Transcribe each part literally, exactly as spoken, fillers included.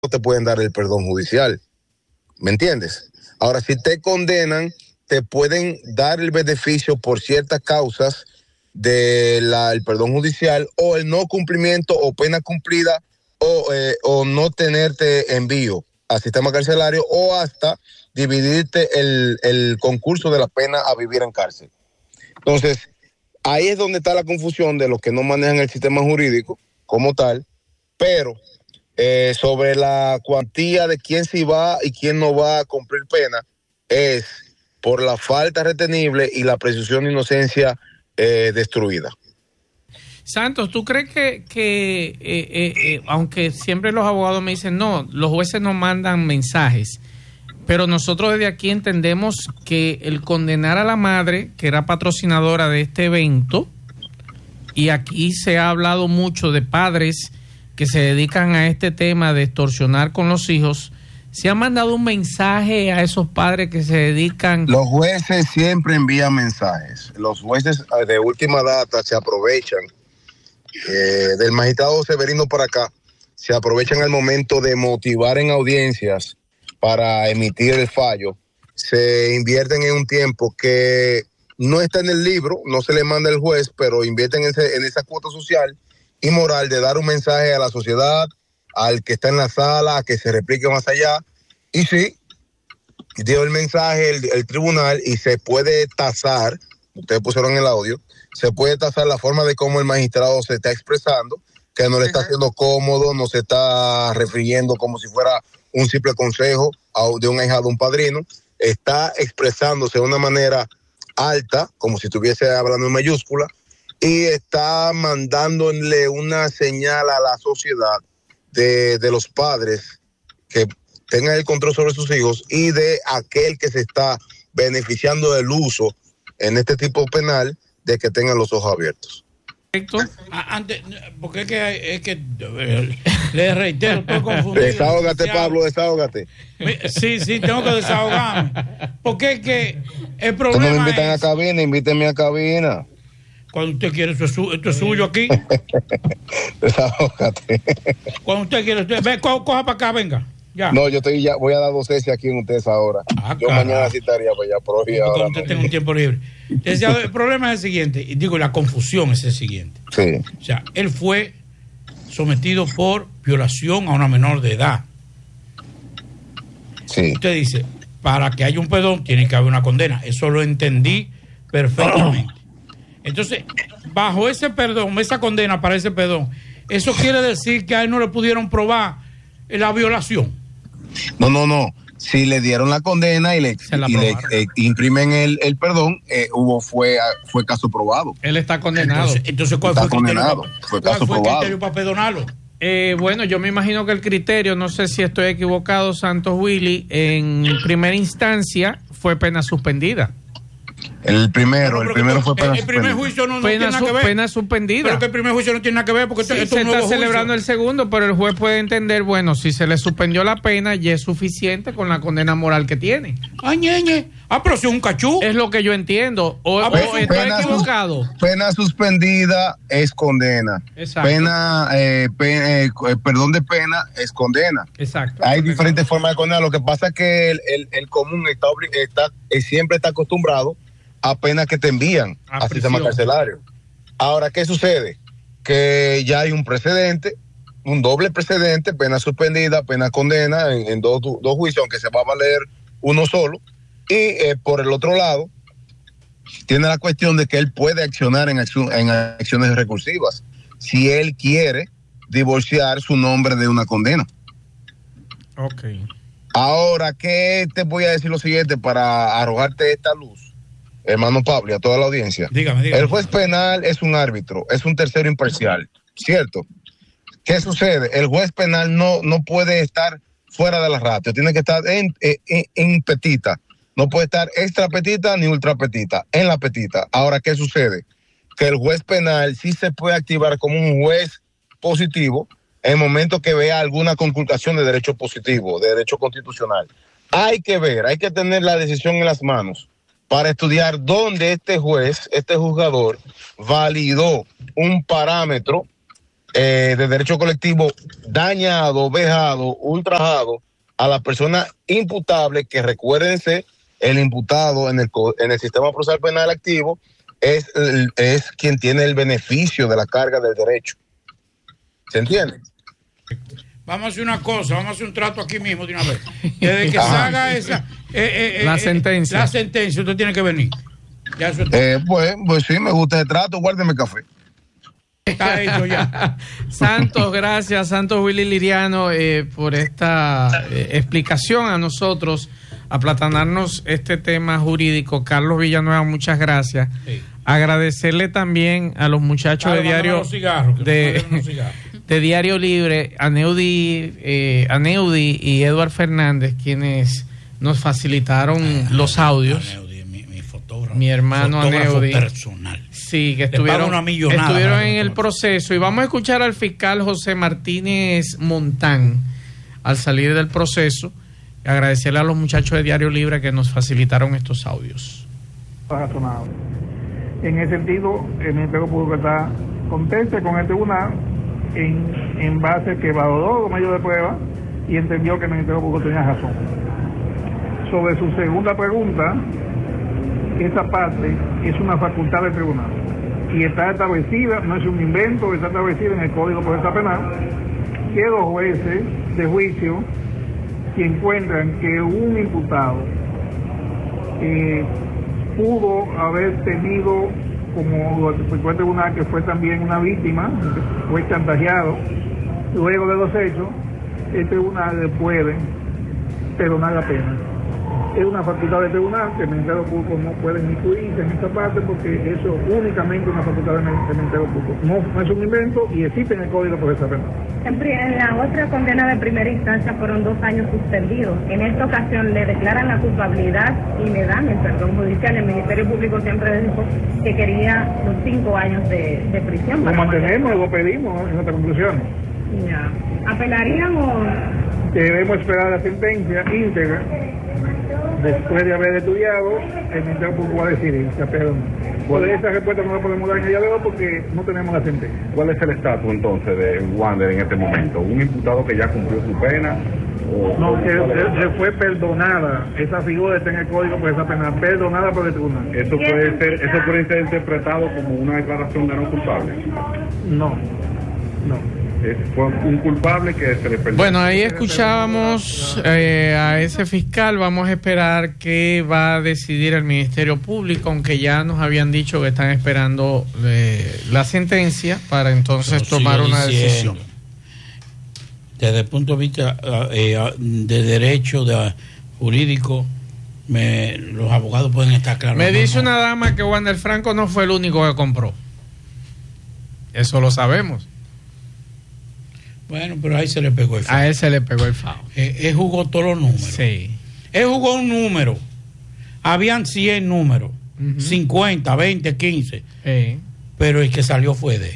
te pueden dar el perdón judicial. ¿Me entiendes? Ahora, si te condenan, te pueden dar el beneficio por ciertas causas del perdón judicial o el no cumplimiento o pena cumplida o, eh, o no tenerte envío al sistema carcelario o hasta dividirte el, el concurso de la pena a vivir en cárcel. Entonces, ahí es donde está la confusión de los que no manejan el sistema jurídico como tal, pero eh, sobre la cuantía de quién sí va y quién no va a cumplir pena es por la falta retenible y la presunción de inocencia eh, destruida. Santos, ¿tú crees que, que eh, eh, eh, aunque siempre los abogados me dicen, no, los jueces no mandan mensajes, pero nosotros desde aquí entendemos que el condenar a la madre, que era patrocinadora de este evento, y aquí se ha hablado mucho de padres que se dedican a este tema de extorsionar con los hijos, ¿se ha mandado un mensaje a esos padres que se dedican? Los jueces siempre envían mensajes. Los jueces de última data se aprovechan eh, del magistrado Severino para acá, se aprovechan al momento de motivar en audiencias para emitir el fallo, se invierten en un tiempo que no está en el libro, no se le manda al juez, pero invierten en, ese, en esa cuota social y moral de dar un mensaje a la sociedad, al que está en la sala, a que se replique más allá. Y sí, dio el mensaje el, el tribunal y se puede tasar, ustedes pusieron el audio, se puede tasar la forma de cómo el magistrado se está expresando, que no le está haciendo cómodo, no se está refiriendo como si fuera un simple consejo de un ahijado, un padrino, está expresándose de una manera alta, como si estuviese hablando en mayúscula, y está mandándole una señal a la sociedad de, de los padres que tengan el control sobre sus hijos y de aquel que se está beneficiando del uso en este tipo penal de que tengan los ojos abiertos. Correcto. Antes, porque es que, es que le reitero, estoy confundido. Desahógate, Pablo, desahógate. Sí, sí, tengo que desahogarme. Porque es que el problema. Ustedes no me invitan es, a cabina, invítenme a cabina. Cuando usted quiere, esto es, su, esto es suyo aquí. Desahógate. Cuando usted quiere, usted, ve, co, coja para acá, venga. Ya. No, yo estoy ya, voy a dar docencia aquí en ustedes ahora. Ah, yo carajo. Mañana sí estaría para allá, pero hoy ahora usted no. tenga un tiempo libre. El problema es el siguiente, y digo, la confusión es el siguiente. Sí. O sea, él fue sometido por violación a una menor de edad. Sí. Usted dice, para que haya un perdón tiene que haber una condena. Eso lo entendí perfectamente. Entonces, bajo ese perdón, esa condena para ese perdón, eso quiere decir que a él no le pudieron probar la violación. No, no, no. Si le dieron la condena y le, y le eh, imprimen el, el perdón, eh, hubo fue fue caso probado. Él está condenado. Entonces, entonces ¿cuál está fue el criterio, condenado. para, fue ¿cuál caso fue el probado. criterio para perdonarlo? Eh, bueno, yo me imagino que el criterio, no sé si estoy equivocado, Santos Willy, en primera instancia fue pena suspendida. El primero, no, el primero fue pena el, el primer juicio no, no pena, tiene nada que ver. Pena suspendida. Pero que el primer juicio no tiene nada que ver porque sí, esto, se esto está juicio. celebrando el segundo, pero el juez puede entender, bueno, si se le suspendió la pena ya es suficiente con la condena moral que tiene. Ay, ñeñe. Ah, pero si es un cachú. Es lo que yo entiendo. O, ah, o estoy pena equivocado. Sus, pena suspendida es condena. Exacto. Pena, eh, pe, eh, perdón de pena es condena. Exacto. Hay diferentes formas de condenar. Lo que pasa es que el, el, el común está, está, siempre está acostumbrado a penas que te envían al sistema carcelario. Ahora, ¿qué sucede? Que ya hay un precedente, un doble precedente, pena suspendida, pena condena, en, en dos, dos juicios, aunque se va a valer uno solo. Y eh, por el otro lado, tiene la cuestión de que él puede accionar en, acción, en acciones recursivas si él quiere divorciar su nombre de una condena. Ok. Ahora, ¿qué te voy a decir lo siguiente para arrojarte esta luz? Hermano Pablo, a toda la audiencia. Dígame, dígame. El juez penal es un árbitro, es un tercero imparcial, ¿cierto? ¿Qué sucede? El juez penal no, no puede estar fuera de la ratio, tiene que estar en, en, en petita, no puede estar extra petita ni ultra petita, en la petita. Ahora, ¿qué sucede? Que el juez penal sí se puede activar como un juez positivo en el momento que vea alguna conculcación de derecho positivo, de derecho constitucional. Hay que ver, hay que tener la decisión en las manos para estudiar dónde este juez, este juzgador, validó un parámetro eh, de derecho colectivo dañado, vejado, ultrajado a la persona imputable, que recuérdense, el imputado en el, en el sistema procesal penal activo es, es quien tiene el beneficio de la carga del derecho. ¿Se entiende? Vamos a hacer una cosa, vamos a hacer un trato aquí mismo de una vez. Desde que se haga esa eh, eh, la eh, sentencia. La sentencia, usted tiene que venir. Ya eso está. Eh, pues, pues sí, me gusta el trato, guárdeme café. Está hecho ya. Santos, gracias, Santos Willy Liriano, eh, por esta eh, explicación a nosotros, aplatanarnos este tema jurídico. Carlos Villanueva, muchas gracias. Sí. Agradecerle también a los muchachos claro, de Diario cigarros, de, de Diario Libre, a Neudi, eh, a Neudi y Eduard Fernández, quienes nos facilitaron eh, los audios. Aneudi, mi, mi, fotógrafo, mi hermano Aneudi. Personal. Sí, que estuvieron, estuvieron en el proceso. Y vamos a escuchar al fiscal José Martínez Montán al salir del proceso. Agradecerle a los muchachos de Diario Libre que nos facilitaron estos audios. Razonable. En ese sentido, el Ministerio Público está contento con el tribunal en, en base que valoró los medios de prueba y entendió que el Ministerio Público tenía razón. Sobre su segunda pregunta, esa parte es una facultad del tribunal y está establecida, no es un invento, está establecida en el Código Procesal Penal, que los jueces de juicio, si encuentran que un imputado eh, pudo haber tenido, como lo explicó el tribunal, que fue también una víctima, que fue chantajeado luego de los hechos, el tribunal le puede perdonar la pena. Es una facultad del tribunal que el Ministerio Público no puede incluirse en esta parte porque eso es únicamente una facultad del Ministerio Público. No, no es un invento y existe en el Código Procesal Penal. En la otra condena de primera instancia fueron dos años suspendidos. En esta ocasión le declaran la culpabilidad y le dan el perdón judicial. El Ministerio Público siempre dijo que quería los cinco años de, de prisión. Lo mantenemos, lo pedimos en nuestra conclusión. Ya. ¿Apelarían o...? Debemos esperar la sentencia íntegra. Después de haber estudiado, el Ministerio Público va a decidir, pero por esa respuesta no la podemos dar en el día de hoy porque no tenemos la sentencia. ¿Cuál es el estatus entonces de Wander en este momento? ¿Un imputado que ya cumplió su pena? O, no, o que se, se fue perdonada. Esa figura está en el Código por esa pena, perdonada por el tribunal. ¿Eso puede ser, eso puede ser interpretado como una declaración de no culpable? No, no. Es, fue un culpable que se le perdió. Bueno, ahí escuchábamos eh, a ese fiscal. Vamos a esperar qué va a decidir el Ministerio Público, aunque ya nos habían dicho que están esperando eh, la sentencia para entonces Pero tomar una diciendo, decisión. Desde el punto de vista eh, de derecho de, jurídico, me, los abogados pueden estar claros. Me dice no, una dama que Wander Franco no fue el único que compró. Eso lo sabemos. Bueno, pero ahí se le pegó el fao. A él se le pegó el fao. Eh, él jugó todos los números. Sí. Él jugó un número. Habían cien números. Uh-huh. cincuenta, veinte, quince. Sí. Pero el que salió fue de él.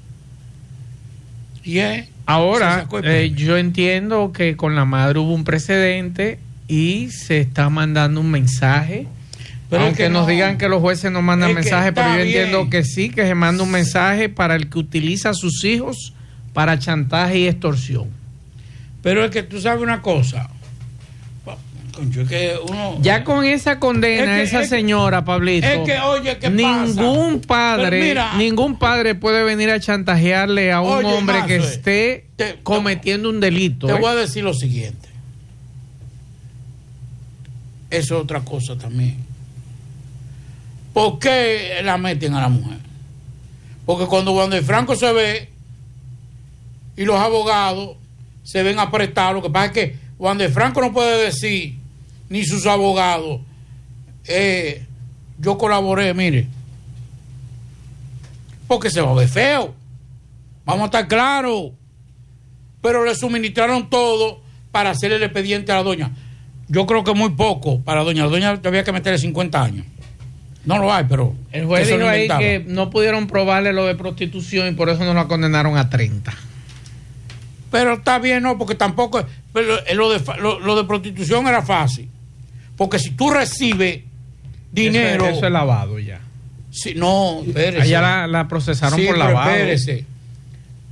Y él ahora, eh, yo entiendo que con la madre hubo un precedente y se está mandando un mensaje. Pero aunque no, nos digan que los jueces no mandan mensajes, pero yo entiendo bien. que sí, que se manda un mensaje para el que utiliza a sus hijos para chantaje y extorsión. Pero es que tú sabes una cosa, es que uno, ya con esa condena, es que, esa es señora, que, Pablito, es que, oye, ¿qué ningún pasa? padre, mira, ningún padre puede venir a chantajearle a un oye, hombre Mazo, que esté te, cometiendo un delito. Te ¿eh? voy a decir lo siguiente. Eso es otra cosa también. ¿Por qué la meten a la mujer? Porque cuando Wander Franco se ve y los abogados se ven apretados, lo que pasa es que Wander Franco no puede decir, ni sus abogados, eh, yo colaboré, mire, porque se va a ver feo, vamos a estar claros, pero le suministraron todo para hacer el expediente a la doña. Yo creo que muy poco para la doña, la doña había que meterle cincuenta años. No lo hay, pero el juez dijo ahí que no pudieron probarle lo de prostitución y por eso no la condenaron a treinta. Pero está bien, no, porque tampoco pero lo, de, lo, lo de prostitución era fácil. Porque si tú recibes dinero. Eso, eso es lavado ya. Si, no, espérese. Allá la, la procesaron sí, por lavado. Espérese.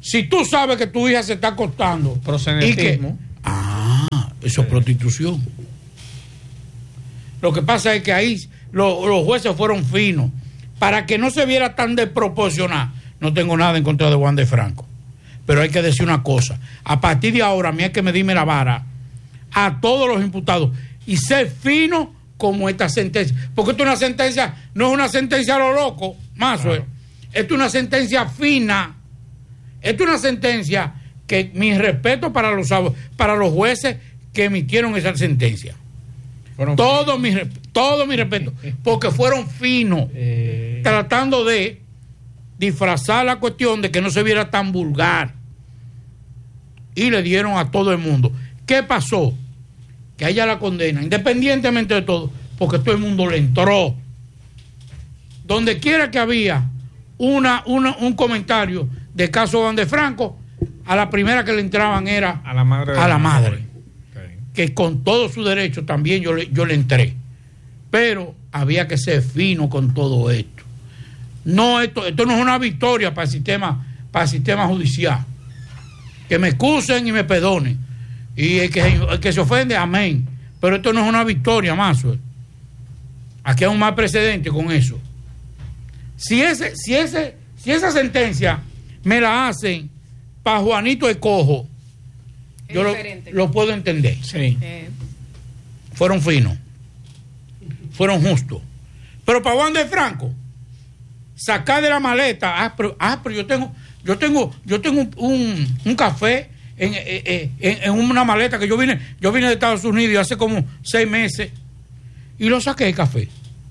Si tú sabes que tu hija se está acostando. Proxenetismo. Y que, ah, eso es prostitución. Lo que pasa es que ahí lo, los jueces fueron finos para que no se viera tan desproporcionado. No tengo nada en contra de Juan de Franco, pero hay que decir una cosa: a partir de ahora a mí hay que medirme la vara a todos los imputados y ser fino como esta sentencia, porque esto es una sentencia, no es una sentencia a lo loco, más claro. Esto es una sentencia fina, esto es una sentencia que mi respeto para los para los jueces que emitieron esa sentencia. Fueron todo mi, todo mi respeto, porque fueron finos, eh... tratando de disfrazar la cuestión de que no se viera tan vulgar. Y le dieron a todo el mundo. ¿Qué pasó? Que a ella la condena, independientemente de todo, porque todo el mundo le entró. Donde quiera que había una, una, un comentario del caso Juan de Franco, a la primera que le entraban era a la madre. A la madre. Que con todo su derecho también yo le, yo le entré. Pero había que ser fino con todo esto. No, esto, esto no es una victoria para el sistema, para el sistema judicial. Que me excusen y me perdonen. Y el que, el que se ofende, amén. Pero esto no es una victoria más. Aquí hay un mal precedente con eso. Si ese, si ese, si esa sentencia me la hacen para Juanito el Cojo, yo lo, lo puedo entender. Sí. Eh. Fueron finos. Fueron justos. Pero para Juan de Franco, sacar de la maleta, ah, pero, ah, pero yo tengo, yo tengo, yo tengo un, un, un café en, en, en, en una maleta que yo vine, yo vine de Estados Unidos hace como seis meses y lo saqué el café.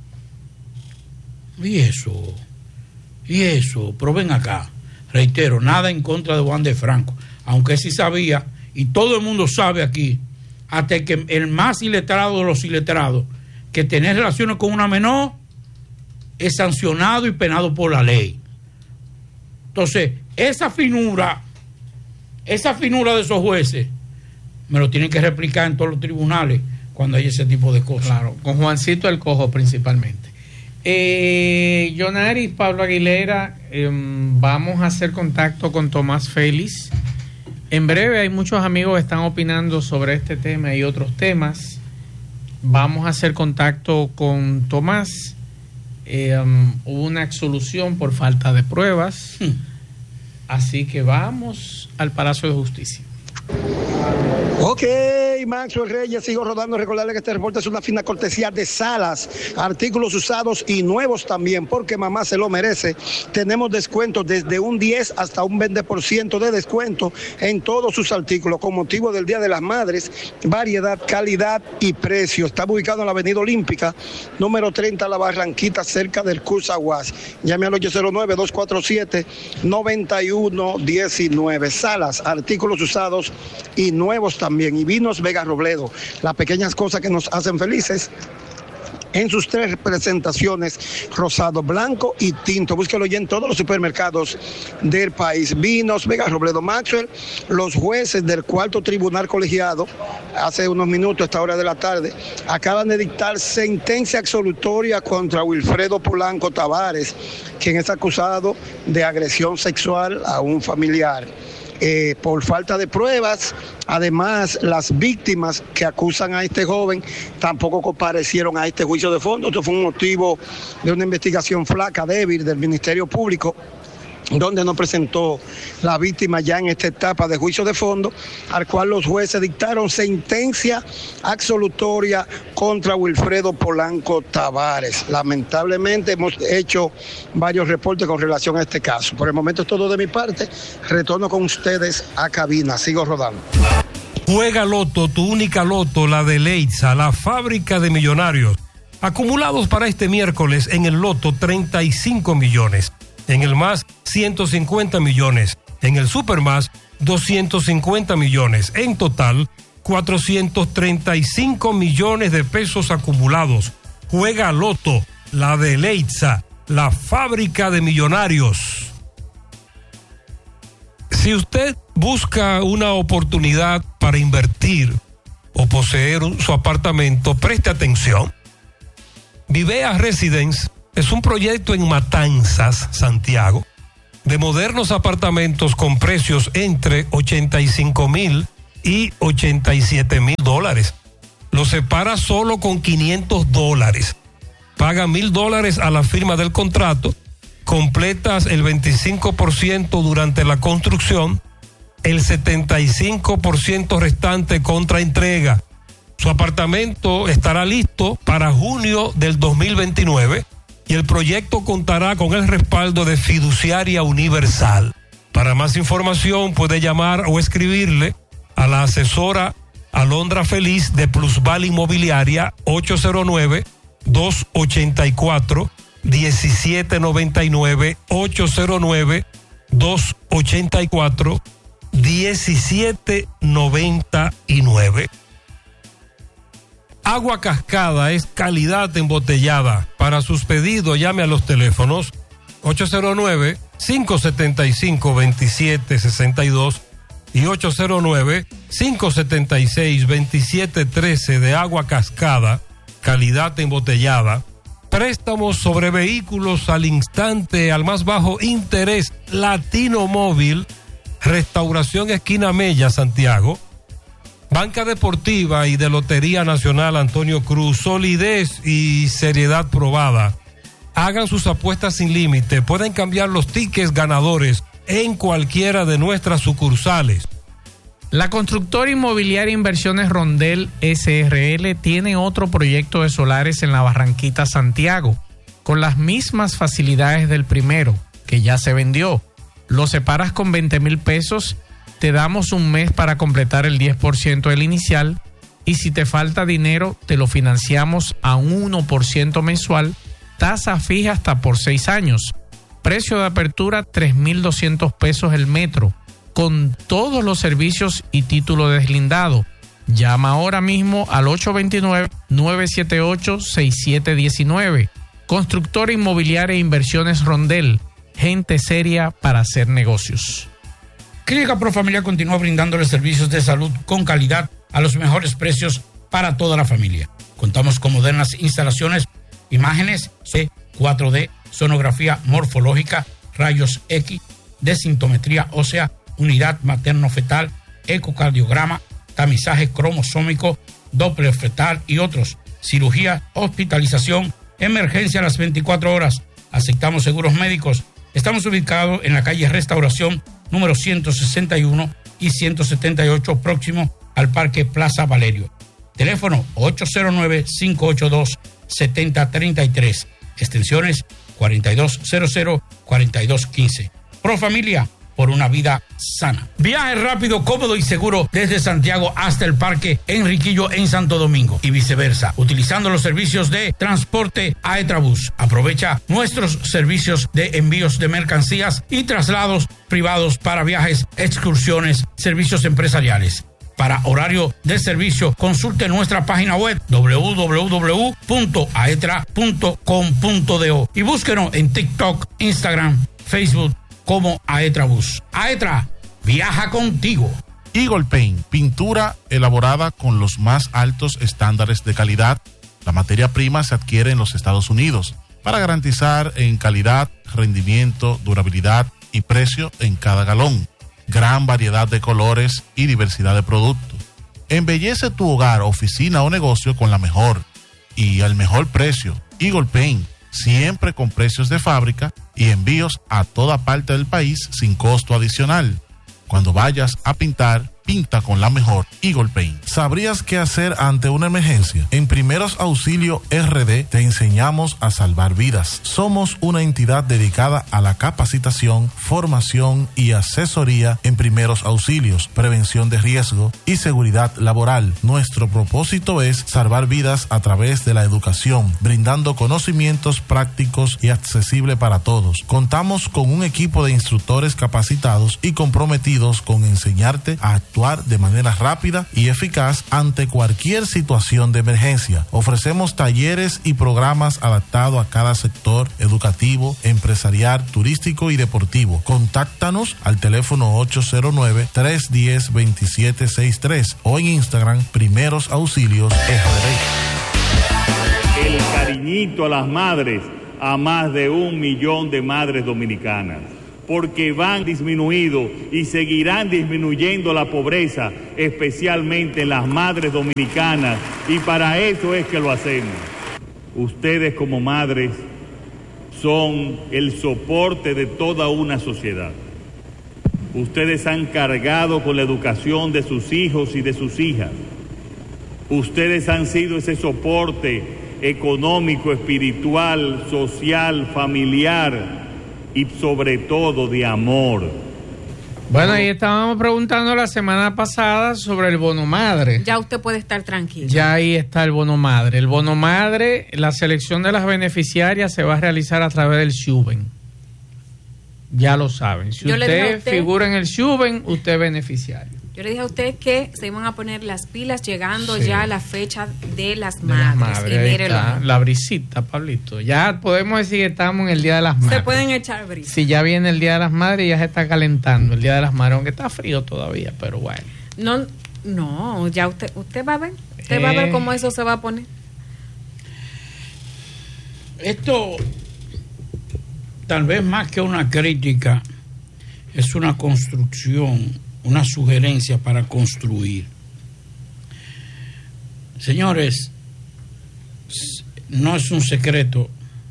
Y eso, y eso, pero ven acá, reitero, nada en contra de Juan de Franco, aunque sí sabía, y todo el mundo sabe aquí, hasta que el más iletrado de los iletrados, que tener relaciones con una menor es sancionado y penado por la ley. Entonces, esa finura, esa finura de esos jueces, me lo tienen que replicar en todos los tribunales cuando hay ese tipo de cosas. Claro, con Juancito el Cojo principalmente. Eh, Jonari, Pablo Aguilera, eh, vamos a hacer contacto con Tomás Félix. En breve hay muchos amigos que están opinando sobre este tema y otros temas. Vamos a hacer contacto con Tomás. Eh, um, hubo una absolución por falta de pruebas. Hmm. Así que vamos al Palacio de Justicia. Ok, Maxwell Reyes, sigo rodando. Recordarle que este reporte es una fina cortesía de Salas, artículos usados y nuevos también, porque mamá se lo merece. Tenemos descuentos desde un diez hasta un veinte por ciento de descuento en todos sus artículos con motivo del Día de las Madres. Variedad, calidad y precio. Está ubicado en la Avenida Olímpica, número treinta, La Barranquita, cerca del Cursaguas. Llame al ocho cero nueve, dos cuatro siete, nueve uno uno nueve. Salas, artículos usados y nuevos también. Y vinos Vega Robledo, las pequeñas cosas que nos hacen felices, en sus tres presentaciones, rosado, blanco y tinto. Búsquelo ya en todos los supermercados del país. Vinos Vega Robledo. Maxwell, los jueces del cuarto tribunal colegiado, hace unos minutos, a esta hora de la tarde, acaban de dictar sentencia absolutoria contra Wilfredo Polanco Tavares, quien es acusado de agresión sexual a un familiar. Eh, por falta de pruebas. Además, las víctimas que acusan a este joven tampoco comparecieron a este juicio de fondo. Esto fue un motivo de una investigación flaca, débil del Ministerio Público, donde no presentó la víctima ya en esta etapa de juicio de fondo, al cual los jueces dictaron sentencia absolutoria contra Wilfredo Polanco Tavares. Lamentablemente hemos hecho varios reportes con relación a este caso. Por el momento es todo de mi parte. Retorno con ustedes a cabina. Sigo rodando. Juega Loto, tu única Loto, la de Leitza, la fábrica de millonarios. Acumulados para este miércoles en el Loto, treinta y cinco millones. En el Más, ciento cincuenta millones. En el Supermás, doscientos cincuenta millones. En total, cuatrocientos treinta y cinco millones de pesos acumulados. Juega Loto, la de Leitza, la fábrica de millonarios. Si usted busca una oportunidad para invertir o poseer un, su apartamento, preste atención. Vivea Residence es un proyecto en Matanzas, Santiago, de modernos apartamentos con precios entre ochenta y cinco mil y ochenta y siete mil dólares. Lo separa solo con quinientos dólares. Paga mil dólares a la firma del contrato, completas el veinticinco por ciento durante la construcción, el setenta y cinco por ciento restante contra entrega. Su apartamento estará listo para junio del dos mil veintinueve y el proyecto contará con el respaldo de Fiduciaria Universal. Para más información puede llamar o escribirle a la asesora Alondra Feliz de Plusval Inmobiliaria ocho cero nueve, dos ocho cuatro, uno siete nueve nueve, ocho cero nueve, dos ocho cuatro, uno siete nueve nueve. Agua Cascada es calidad embotellada. Para sus pedidos llame a los teléfonos ocho cero nueve, cinco siete cinco, dos siete seis dos y ocho cero nueve, cinco siete seis, dos siete uno tres de Agua Cascada, calidad embotellada. Préstamos sobre vehículos al instante, al más bajo interés. Latino Móvil, Restauración Esquina Mella, Santiago. Banca Deportiva y de Lotería Nacional Antonio Cruz, solidez y seriedad probada. Hagan sus apuestas sin límite, pueden cambiar los tickets ganadores en cualquiera de nuestras sucursales. La constructora inmobiliaria Inversiones Rondel S R L tiene otro proyecto de solares en la Barranquita, Santiago, con las mismas facilidades del primero, que ya se vendió. Lo separas con veinte mil pesos, te damos un mes para completar el diez por ciento del inicial y si te falta dinero te lo financiamos a un uno por ciento mensual, tasa fija hasta por seis años. Precio de apertura tres mil doscientos pesos el metro, con todos los servicios y título deslindado. Llama ahora mismo al ocho dos nueve, nueve siete ocho, seis siete uno nueve. Constructora Inmobiliaria e Inversiones Rondel, gente seria para hacer negocios. Clínica Profamilia continúa brindándole servicios de salud con calidad a los mejores precios para toda la familia. Contamos con modernas instalaciones, imágenes C cuatro D, sonografía morfológica, rayos X, desintometría ósea, unidad materno-fetal, ecocardiograma, tamizaje cromosómico, Doppler fetal y otros. Cirugía, hospitalización, emergencia a las veinticuatro horas. Aceptamos seguros médicos. Estamos ubicados en la calle Restauración número ciento sesenta y uno y ciento setenta y ocho, próximo al Parque Plaza Valerio. Teléfono ocho cero nueve, cinco ocho dos, siete cero tres tres, extensiones cuarenta y dos cero cero, cuarenta y dos quince. Profamilia, por una vida sana. Viaje rápido, cómodo y seguro desde Santiago hasta el Parque Enriquillo en Santo Domingo y viceversa, utilizando los servicios de transporte Aetrabús. Aprovecha nuestros servicios de envíos de mercancías y traslados privados para viajes, excursiones, servicios empresariales. Para horario de servicio, consulte nuestra página web doble u doble u doble u punto aetra punto com punto do y búsquenos en TikTok, Instagram, Facebook como Aetrabús. Aetra, viaja contigo. Eagle Paint, pintura elaborada con los más altos estándares de calidad. La materia prima se adquiere en los Estados Unidos para garantizar en calidad, rendimiento, durabilidad y precio en cada galón. Gran variedad de colores y diversidad de productos. Embellece tu hogar, oficina o negocio con la mejor y al mejor precio. Eagle Paint, siempre con precios de fábrica y envíos a toda parte del país sin costo adicional. Cuando vayas a pintar, pinta con la mejor Eagle Paint. ¿Sabrías qué hacer ante una emergencia? En Primeros Auxilio R D te enseñamos a salvar vidas. Somos una entidad dedicada a la capacitación, formación y asesoría en primeros auxilios, prevención de riesgo y seguridad laboral. Nuestro propósito es salvar vidas a través de la educación, brindando conocimientos prácticos y accesibles para todos. Contamos con un equipo de instructores capacitados y comprometidos con enseñarte a actuar de manera rápida y eficaz ante cualquier situación de emergencia. Ofrecemos talleres y programas adaptados a cada sector educativo, empresarial, turístico y deportivo. Contáctanos al teléfono ocho cero nueve, tres uno cero, dos siete seis tres o en Instagram Primeros Auxilios R D. El cariñito a las madres, a más de un millón de madres dominicanas. porque van disminuido y seguirán disminuyendo la pobreza, especialmente en las madres dominicanas, y para eso es que lo hacemos. Ustedes como madres son el soporte de toda una sociedad. Ustedes han cargado con la educación de sus hijos y de sus hijas. Ustedes han sido ese soporte económico, espiritual, social, familiar y sobre todo de amor. Bueno, ahí estábamos preguntando la semana pasada sobre el bono madre. Ya usted puede estar tranquilo. Ya ahí está el bono madre. El bono madre, la selección de las beneficiarias se va a realizar a través del SHUVEN. Ya lo saben. Si Yo le dije a usted, usted- figura en el SHUVEN, usted es beneficiario. Yo le dije a usted que se iban a poner las pilas llegando Sí. ya a la fecha de las De las madres. madres, Y ahí mírelo. está, la brisita, Pablito. Ya podemos decir que estamos en el Día de las Madres. Se pueden echar brisa. Si ya viene el Día de las Madres, ya se está calentando el Día de las Madres, aunque está frío todavía, pero bueno. No, no, ya usted, usted va a ver. Usted va a Eh. ver cómo eso se va a poner. Esto, tal vez más que una crítica, es una construcción, una sugerencia para construir. Señores, s- no es un secreto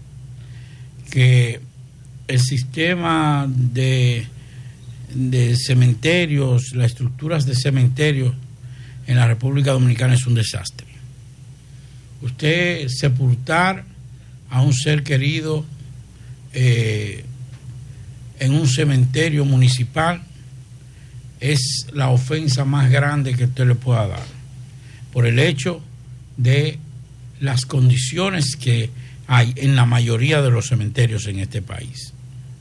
que el sistema de, de cementerios, las estructuras de cementerios en la República Dominicana es un desastre. Usted sepultar a un ser querido eh, en un cementerio municipal es la ofensa más grande que usted le pueda dar, por el hecho de las condiciones que hay en la mayoría de los cementerios en este país.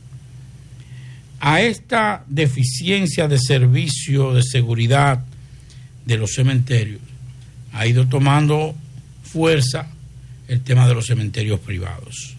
A esta deficiencia de servicio de seguridad de los cementerios ha ido tomando fuerza el tema de los cementerios privados.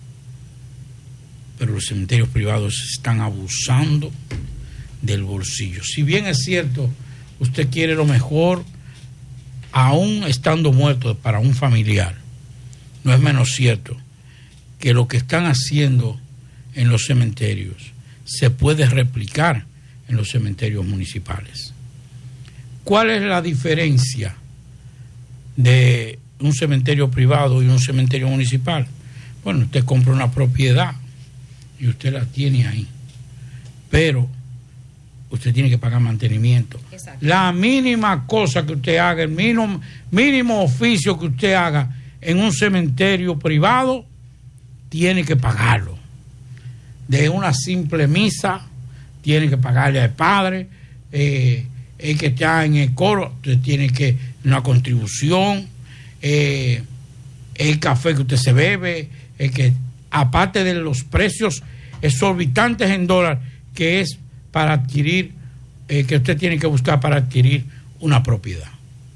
Pero los cementerios privados están abusando del bolsillo. Si bien es cierto, usted quiere lo mejor, aún estando muerto para un familiar, no es menos cierto que lo que están haciendo en los cementerios se puede replicar en los cementerios municipales. ¿Cuál es la diferencia de un cementerio privado y un cementerio municipal? Bueno, usted compra una propiedad y usted la tiene ahí, pero usted tiene que pagar mantenimiento. Exacto. La mínima cosa que usted haga, el mínimo, mínimo oficio que usted haga en un cementerio privado, tiene que pagarlo. De una simple misa, tiene que pagarle al padre, eh, el que está en el coro, usted tiene que una contribución, eh, el café que usted se bebe, el que, aparte de los precios exorbitantes en dólar, que es para adquirir, eh, que usted tiene que buscar para adquirir una propiedad.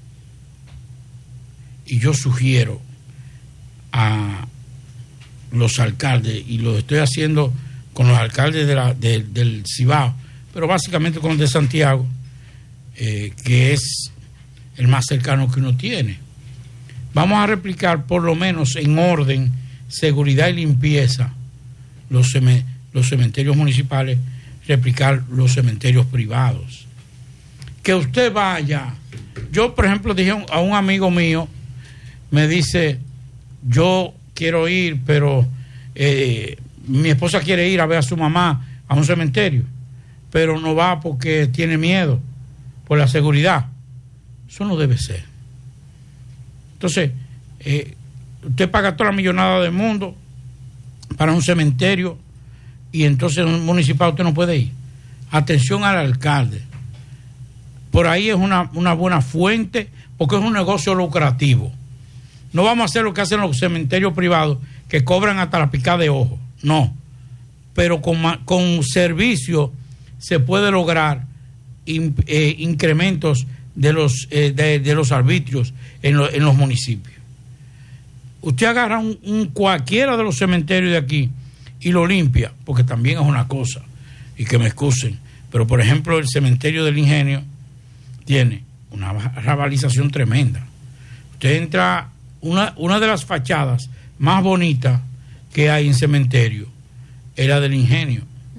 Y yo sugiero a los alcaldes, y lo estoy haciendo con los alcaldes de la, de, del Cibao, pero básicamente con el de Santiago, eh, que es el más cercano que uno tiene. Vamos a replicar por lo menos en orden, seguridad y limpieza los, ceme, los cementerios municipales, replicar los cementerios privados. Que usted vaya. Yo, por ejemplo, dije a un amigo mío, me dice, yo quiero ir, pero eh, mi esposa quiere ir a ver a su mamá a un cementerio, pero no va porque tiene miedo por la seguridad. Eso no debe ser. Entonces, eh, usted paga toda la millonada del mundo para un cementerio y entonces en un municipal usted no puede ir. Atención al alcalde. Por ahí es una, una buena fuente porque es un negocio lucrativo. No vamos a hacer lo que hacen los cementerios privados que cobran hasta la picada de ojo. No. Pero con, con servicio se puede lograr in, eh, incrementos de los, eh, de, de los arbitrios en, lo, en los municipios. Usted agarra un, un cualquiera de los cementerios de aquí y lo limpia, porque también es una cosa, y que me excusen, pero por ejemplo el cementerio del Ingenio tiene una rabalización tremenda. Usted entra, una, una de las fachadas más bonitas que hay en cementerio es la del Ingenio, uh-huh.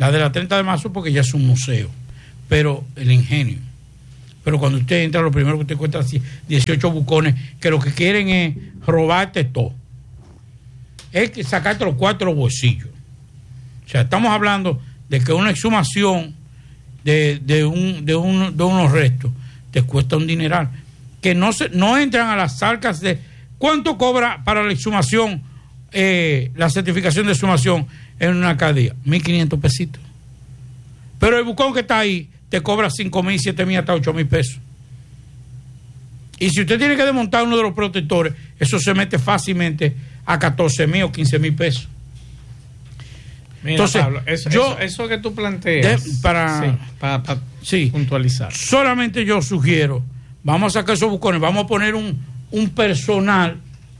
La de la treinta de marzo porque ya es un museo, pero el ingenio. Pero cuando usted entra, lo primero que usted encuentra es dieciocho bucones que lo que quieren es robarte todo. Es que sacarte los cuatro bolsillos. O sea, estamos hablando de que una exhumación de, de, un, de, un, de unos restos te cuesta un dineral. Que no, se, no entran a las arcas de... ¿Cuánto cobra para la exhumación, eh, la certificación de exhumación en una alcaldía? mil quinientos pesitos. Pero el bucón que está ahí te cobra cinco mil, siete mil, hasta ocho mil pesos. Y si usted tiene que desmontar uno de los protectores, eso se mete fácilmente a catorce mil o quince mil pesos. Mira, entonces, Pablo, eso, yo, eso, eso que tú planteas, de, para, sí, para, para sí, puntualizar. Solamente yo sugiero, vamos a sacar esos bucones, vamos a poner un, un personal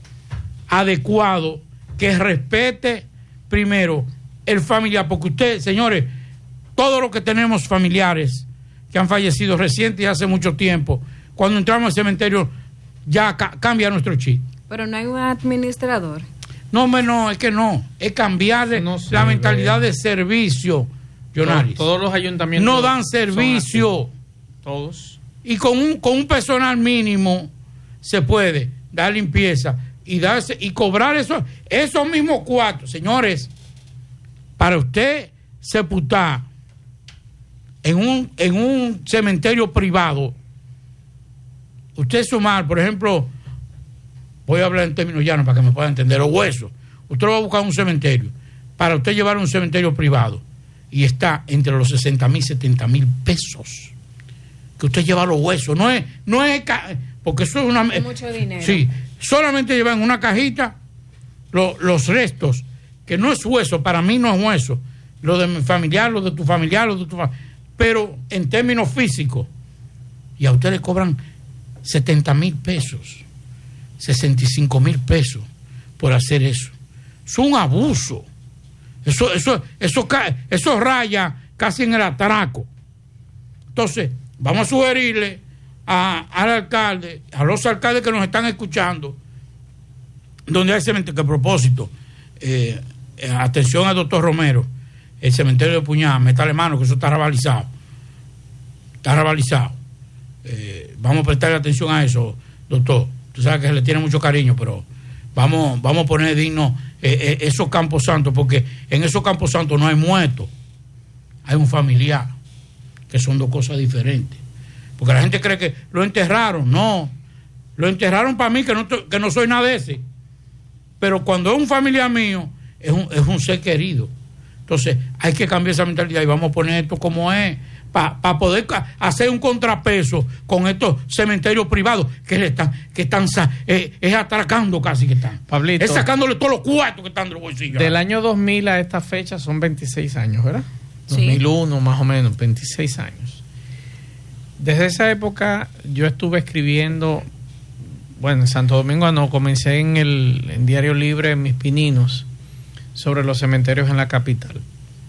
adecuado que respete primero el familiar, porque usted, señores, todos los que tenemos familiares que han fallecido reciente y hace mucho tiempo, cuando entramos al cementerio ya ca- cambia nuestro chip. Pero no hay un administrador. No, no, es que no, es cambiarle no sé, la mentalidad ve. de servicio, Jonaris. Todos, todos los ayuntamientos no dan servicio. Todos. Y con un, con un personal mínimo se puede dar limpieza y darse y cobrar eso, esos mismos cuatro. Señores, para usted sepultar en un, en un cementerio privado, usted sumar, por ejemplo, voy a hablar en términos llanos para que me pueda entender, los huesos. Usted lo va a buscar en un cementerio. Para usted llevar a un cementerio privado y está entre los sesenta mil, setenta mil pesos. Que usted lleva los huesos. No es, no es, porque eso es una... Es mucho dinero. Sí, solamente llevan en una cajita lo, los restos, que no es hueso, para mí no es hueso. Lo de mi familiar, lo de tu familiar, lo de tu familiar. Pero en términos físicos, y a usted le cobran setenta mil pesos. sesenta y cinco mil pesos por hacer eso. Es un abuso. Eso, eso, eso, eso raya casi en el atraco. Entonces, vamos a sugerirle a, al alcalde, a los alcaldes que nos están escuchando, donde hay cementerio, que a propósito, eh, eh, atención al doctor Romero, el cementerio de Puñal, métale mano, que eso está rabalizado. Está rabalizado. Eh, vamos a prestarle atención a eso, doctor. Tú sabes que se le tiene mucho cariño, pero vamos, vamos a poner digno eh, eh, esos campos santos, porque en esos campos santos no hay muertos, hay un familiar, que son dos cosas diferentes. Porque la gente cree que lo enterraron, no, lo enterraron para mí, que no, que no soy nada de ese. Pero cuando es un familiar mío, es un, es un ser querido. Entonces hay que cambiar esa mentalidad y vamos a poner esto como es, para pa poder hacer un contrapeso con estos cementerios privados que le están, que están eh, es atracando casi que están. Pablito, es sacándole todos los cuartos que están de los bolsillos. Del año dos mil a esta fecha son veintiséis años, ¿verdad? Sí. dos mil uno más o menos, veintiséis años. Desde esa época yo estuve escribiendo, bueno, en Santo Domingo no, comencé en el en Diario Libre, en Mis Pininos, sobre los cementerios en la capital.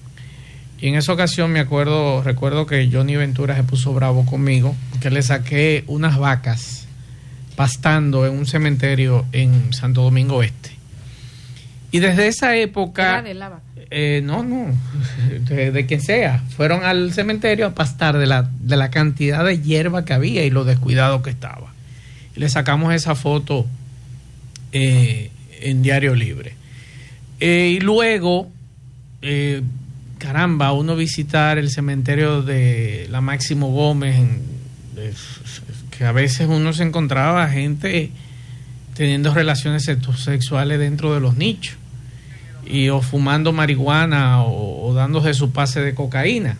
Y en esa ocasión me acuerdo, recuerdo que Johnny Ventura se puso bravo conmigo, que le saqué unas vacas pastando en un cementerio en Santo Domingo Este. Y desde esa época... ¿Era de la vaca? Eh, no, no, de, de quien sea. Fueron al cementerio a pastar de la, de la cantidad de hierba que había y lo descuidado que estaba. Y le sacamos esa foto eh, en Diario Libre. Eh, y luego... Eh, caramba, uno visitar el cementerio de la Máximo Gómez, en, de, que a veces uno se encontraba gente teniendo relaciones sexuales dentro de los nichos, y o fumando marihuana o, o dándose su pase de cocaína.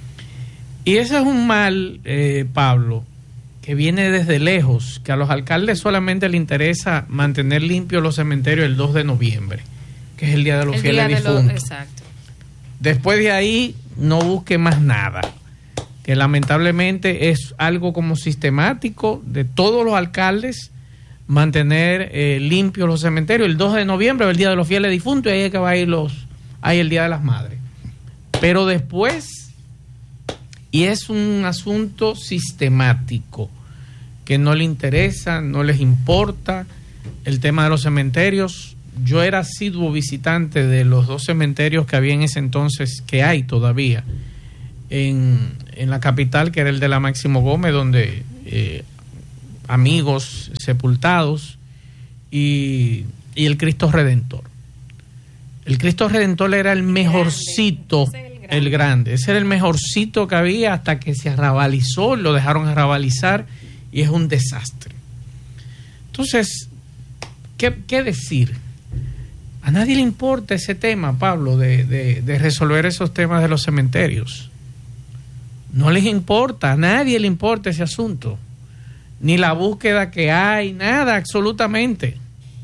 Y ese es un mal, eh, Pablo, que viene desde lejos, que a los alcaldes solamente les interesa mantener limpios los cementerios el dos de noviembre, que es el Día de los el Fieles día de Difuntos. lo, exacto. Después de ahí, no busque más nada, que lamentablemente es algo como sistemático de todos los alcaldes, mantener eh, limpios los cementerios. El dos de noviembre es el Día de los Fieles Difuntos, y ahí es que va a ir los, ahí el Día de las Madres. Pero después, y es un asunto sistemático, que no le interesa, no les importa el tema de los cementerios. yo era asiduo visitante de los dos cementerios que había en ese entonces, que hay todavía, en, en la capital, que era el de la Máximo Gómez, donde eh, amigos sepultados, y, y el Cristo Redentor. El Cristo Redentor era el mejorcito, el grande. el grande, ese era el mejorcito que había hasta que se arrabalizó, lo dejaron arrabalizar y es un desastre. Entonces, ¿qué, qué decir? A nadie le importa ese tema, Pablo, de, de, de resolver esos temas de los cementerios. No les importa, a nadie le importa ese asunto. Ni la búsqueda que hay, nada, absolutamente.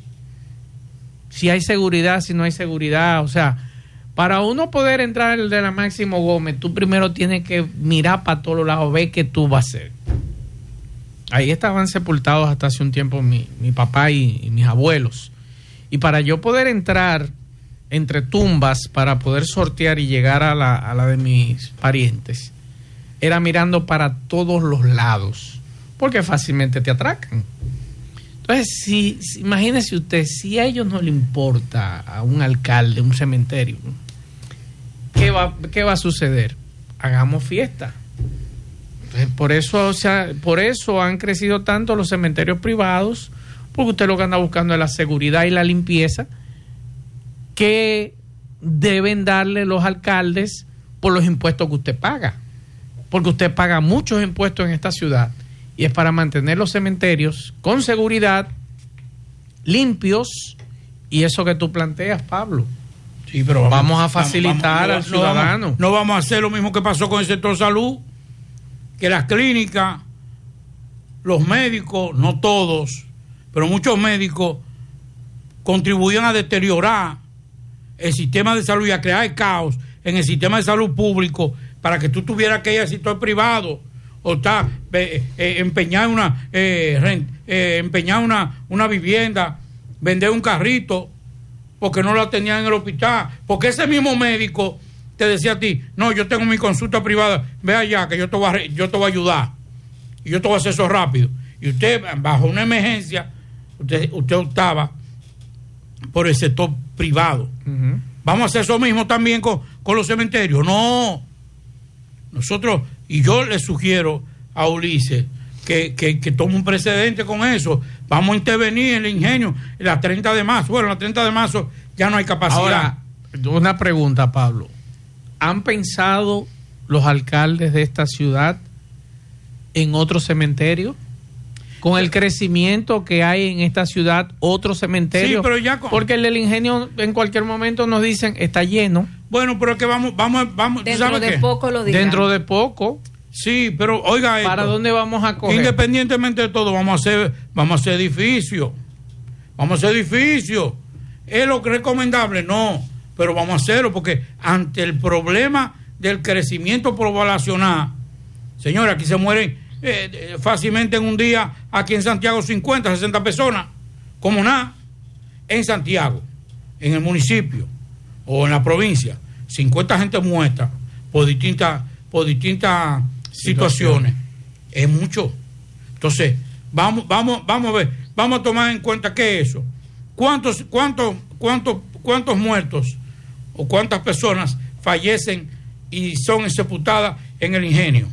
Si hay seguridad, si no hay seguridad. O sea, para uno poder entrar el de la Máximo Gómez, tú primero tienes que mirar para todos lados, ver qué tú vas a hacer. Ahí estaban sepultados hasta hace un tiempo mi, mi papá y, y mis abuelos. Y para yo poder entrar entre tumbas, para poder sortear y llegar a la, a la de mis parientes, era mirando para todos los lados, porque fácilmente te atracan. Entonces, si, si, imagínese usted, si a ellos no le importa a un alcalde, un cementerio, ¿qué va, qué va a suceder? Hagamos fiesta. Entonces, por eso, o sea, por eso han crecido tanto los cementerios privados, porque usted lo que anda buscando es la seguridad y la limpieza que deben darle los alcaldes por los impuestos que usted paga, porque usted paga muchos impuestos en esta ciudad y es para mantener los cementerios con seguridad, limpios, y eso que tú planteas, Pablo. Sí, pero vamos, vamos a facilitar vamos, vamos, al no, ciudadano. No vamos, no vamos a hacer lo mismo que pasó con el sector salud, que las clínicas, los médicos, no todos, pero muchos médicos contribuían a deteriorar el sistema de salud y a crear caos en el sistema de salud público para que tú tuvieras que ir al sector privado o estar eh, eh, empeñar una eh, rent, eh, empeñar una, una vivienda, vender un carrito porque no la tenían en el hospital, porque ese mismo médico te decía a ti, no, yo tengo mi consulta privada, ve allá que yo te voy a, yo te voy a ayudar y yo te voy a hacer eso rápido, y usted bajo una emergencia usted, usted optaba por el sector privado. Uh-huh. Vamos a hacer eso mismo también con, con los cementerios. No, nosotros, y yo le sugiero a Ulises que, que, que tome un precedente con eso. Vamos a intervenir en el ingenio en la treinta de marzo. Bueno, la treinta de marzo ya no hay capacidad. Ahora, una pregunta, Pablo. ¿Han pensado los alcaldes de esta ciudad en otro cementerio? Con el crecimiento que hay en esta ciudad, otro cementerio. Sí, pero ya con... porque el del ingenio en cualquier momento nos dicen está lleno. Bueno, pero es que vamos, vamos, vamos. Dentro de qué? poco lo dirán. Dentro de poco. Sí, pero oiga esto. ¿Para dónde vamos a coger? Independientemente de todo, vamos a hacer, vamos a hacer edificios. Vamos a hacer edificios. ¿Es lo recomendable? No, pero vamos a hacerlo porque ante el problema del crecimiento poblacional, señora, aquí se mueren Eh, fácilmente en un día aquí en Santiago cincuenta, sesenta personas, como nada, en Santiago, en el municipio o en la provincia, cincuenta gente muerta por distintas por distintas situaciones. Es mucho. Entonces, vamos vamos vamos a ver, vamos a tomar en cuenta que eso. ¿Cuántos cuántos cuántos cuántos muertos o cuántas personas fallecen y son sepultadas en el ingenio?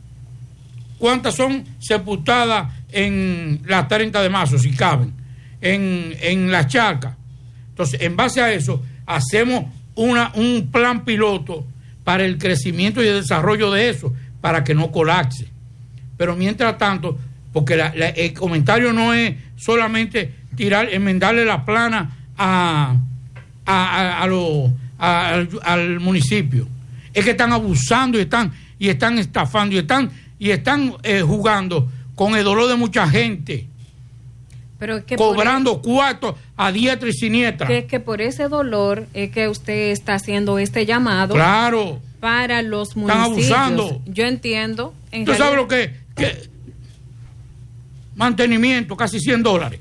¿Cuántas son sepultadas en la treinta de marzo, si caben? En, en la charca. Entonces, en base a eso, hacemos una, un plan piloto para el crecimiento y el desarrollo de eso, para que no colapse. Pero mientras tanto, porque la, la, el comentario no es solamente tirar, enmendarle la plana a, a, a, a lo, a, al, al municipio. Es que están abusando y están, y están estafando y están... y están eh, jugando con el dolor de mucha gente, pero que cobrando el, cuartos a diestra y siniestra. Que, que por ese dolor es que usted está haciendo este llamado. Claro. Para los municipios. Están abusando. Yo entiendo. ¿Usted sabe lo que, que mantenimiento, casi cien dólares?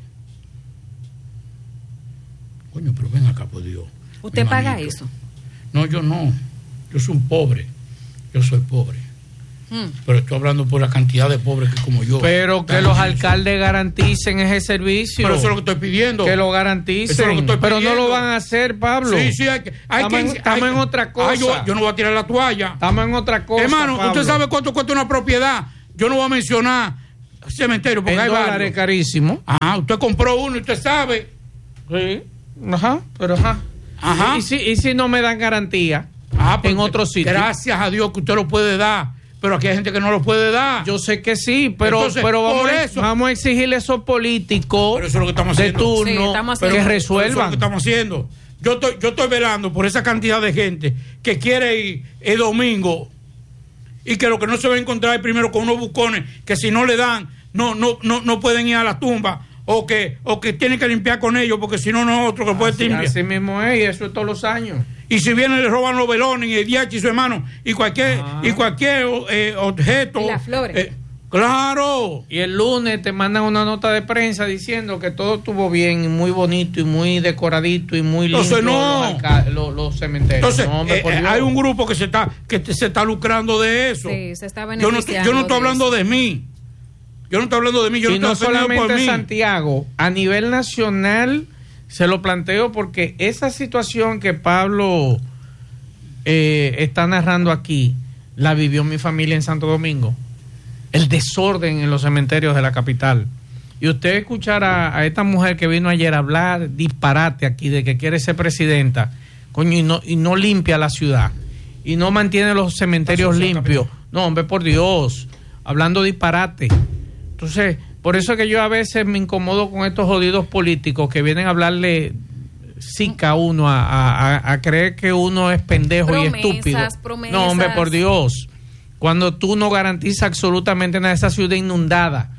Coño, pero ven acá, por Dios. ¿Usted paga eso? No, yo no. Yo soy un pobre. Yo soy pobre. Pero estoy hablando por la cantidad de pobres que como yo. Pero que los alcaldes garanticen ese servicio. Pero eso es lo que estoy pidiendo. Que lo garanticen. Eso es lo que estoy pero pidiendo. no lo van a hacer, Pablo. Sí, sí, hay que. Hay estamos que, en, hay estamos que, en otra cosa. Ah, yo, yo no voy a tirar la toalla. Estamos en otra cosa. Hermano, Pablo. usted sabe cuánto cuesta una propiedad. Yo no voy a mencionar cementerio porque en hay dólares varios. Carísimo. Ah, usted compró uno y usted sabe. Sí. Ajá, pero ajá. Ajá. ¿Y si, y si no me dan garantía ah, en otro sitio? Gracias a Dios que usted lo puede dar. Pero aquí hay gente que no lo puede dar. Yo sé que sí, pero, Entonces, pero vamos, por a, eso, vamos a exigirle a esos políticos pero eso es lo que estamos de haciendo. turno Sí, estamos que haciendo. Pero eso es resuelvan. lo que estamos haciendo. Yo estoy, yo estoy velando por esa cantidad de gente que quiere ir el domingo y que lo que no se va a encontrar es primero con unos bucones que si no le dan, no, no, no, no pueden ir a la tumba. O que, o que tienen que limpiar con ellos, porque si no, no es otro que puede así, limpiar. así mismo es, y eso es todos los años. Y si vienen, le roban los velones y el D H y su hermano, y cualquier, Ah. y cualquier eh, objeto. Y las flores. eh, claro. Y el lunes te mandan una nota de prensa diciendo que todo estuvo bien, y muy bonito, y muy decoradito, y muy lindo. Entonces, no. los, alca- los, los cementerios. Entonces, No, hombre, eh, por eh, Dios. hay un grupo que se está, que te- se está lucrando de eso. Sí, se está yo no, beneficiando yo no estoy de hablando eso. de mí. Yo no estoy hablando de mí, yo y no no estoy defendiendo por solamente mí. Santiago, a nivel nacional se lo planteo porque esa situación que Pablo eh, está narrando aquí, la vivió mi familia en Santo Domingo. El desorden en los cementerios de la capital. Y usted escuchar a, a esta mujer que vino ayer a hablar disparate aquí de que quiere ser presidenta, coño, y no, y no limpia la ciudad, y no mantiene los cementerios limpios. No, hombre, por Dios, hablando disparate. Entonces, por eso es que yo a veces me incomodo con estos jodidos políticos que vienen a hablarle sica a uno, a, a, a creer que uno es pendejo Promesas, y estúpido. promesas. No, hombre, por Dios. Cuando tú no garantizas absolutamente nada, esa ciudad inundada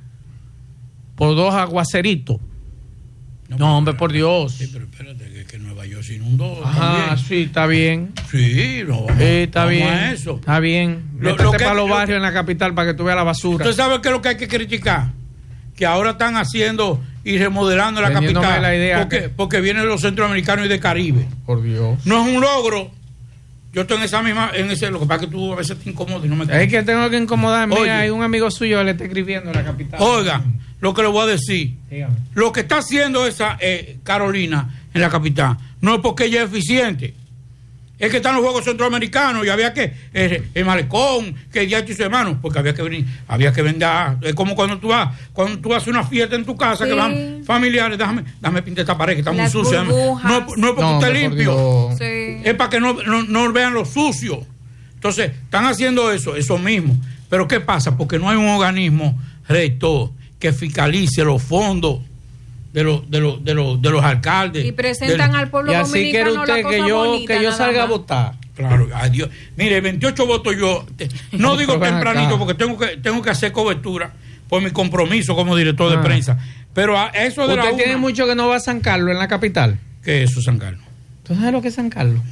por dos aguaceritos. No, no hombre, por Dios. Sí, pero espérate, que, que Nueva York se inundó. Ajá, también. sí, está bien. Sí, no, vamos, Sí, está vamos bien. a eso. Está bien. Lo- Métete lo que- para los lo barrios que- en la capital para que tú veas la basura. ¿Usted sabe qué es lo que hay que criticar? Que ahora están haciendo y remodelando la Vendiéndome capital. la idea porque, que- porque vienen los centroamericanos y de Caribe. Por Dios. No es un logro. Yo estoy en esa misma, en ese, lo que pasa es que tú a veces te incomodas y no me Es que tengo que incomodarme. Oye. Hay un amigo suyo que le está escribiendo en la capital. Oiga, lo que le voy a decir. Dígame. Lo que está haciendo esa eh, Carolina en la capital no es porque ella es eficiente. Es que están los Juegos Centroamericanos y había que, eh, el malecón, que ya y su hermano, porque había que venir, había que vender. Es como cuando tú vas, cuando tú haces una fiesta en tu casa, Sí. que van familiares, déjame, déjame pintar esta pared que está muy Las sucia. No, burbujas. no es porque No, esté hombre, por limpio. Dios. Sí. Es para que no, no, no vean lo sucio. Entonces, están haciendo eso, eso mismo. Pero ¿qué pasa? Porque no hay un organismo rector que fiscalice los fondos de los, de los, de los, de los alcaldes. Y presentan del- al pueblo Y así quiere dominicano usted la cosa que yo, bonita, que yo nada salga a más. votar. Claro, adiós. Mire, veintiocho votos yo, te- no digo Pero ven tempranito acá. porque tengo que, tengo que hacer cobertura por mi compromiso como director Ah. de prensa. Pero a eso de la Usted tiene una- mucho que no va a San Carlos en la capital. ¿Qué es eso, San Carlos? ¿Tú sabes lo que es San Carlos?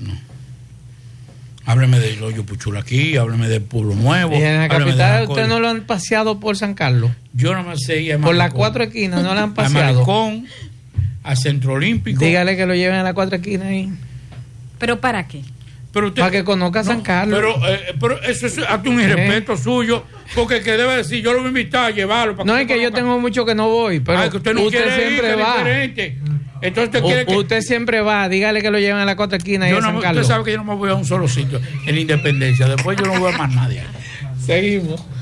Hábleme del Hoyo Puchula aquí, hábleme del Pueblo Nuevo. Y en la hábleme de capital Macoy. usted no lo han paseado por San Carlos. Yo no me sé ir a Por las Malecón. cuatro esquinas no lo han Al paseado. Malecón, al Centro Olímpico. Dígale que lo lleven a las cuatro esquinas ahí. ¿Pero para qué? Pero usted- Para que conozca San Carlos. Pero, eh, pero eso es hasta un irrespeto suyo, porque el que debe decir, yo lo voy a invitar a llevarlo. Para No, que es que yo conozca. tengo mucho que no voy, pero Ay, que usted no usted quiere ir, siempre que es va. diferente. Entonces usted U- quiere que... Usted siempre va, dígale que lo lleven a las cuatro esquinas y Yo a no, San usted Carlos. sabe que yo no me voy a un solo sitio, en la Independencia. Después yo no voy a más nadie. Seguimos.